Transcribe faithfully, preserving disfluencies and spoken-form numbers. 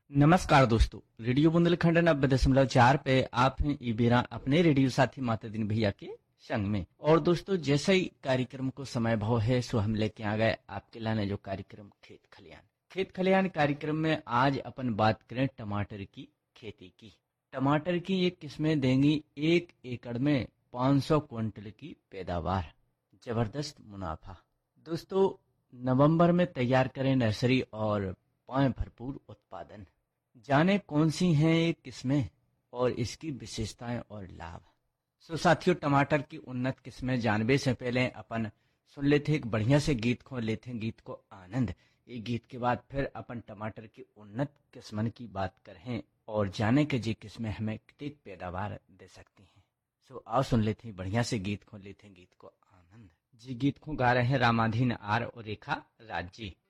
नमस्कार दोस्तों, रेडियो बुंदेलखंड नब्बे दशमलव चार पे आप हैं इबेरा अपने रेडियो साथी माता दिन भैया के संग में। और दोस्तों, जैसे ही कार्यक्रम को समय भाव है सो हम लेके आ गए आपके लाने जो कार्यक्रम खेत खलियान। खेत खलियान कार्यक्रम में आज अपन बात करें टमाटर की खेती की। टमाटर की ये किस्में देंगी एक एकड़ में पाँच सौ क्विंटल की पैदावार, जबरदस्त मुनाफा। दोस्तों, नवंबर में तैयार करें नर्सरी और पाएं भरपूर उत्पादन। जाने कौन सी हैं ये किस्में और इसकी विशेषताएं और लाभ। सो साथियों, टमाटर की उन्नत किस्में जानने से पहले अपन सुन लेते एक बढ़िया से गीत को, लेते हैं गीत को आनंद। ये गीत के बाद फिर अपन टमाटर की उन्नत किस्मन की बात करें और जाने के जी किस्में हमें कितनी पैदावार दे सकती हैं। सो आओ सुन लेते हैं बढ़िया से गीत को, लेते हैं गीत को आनंद। जी गीत को गा रहे हैं रामाधीन आर और रेखा राज जी।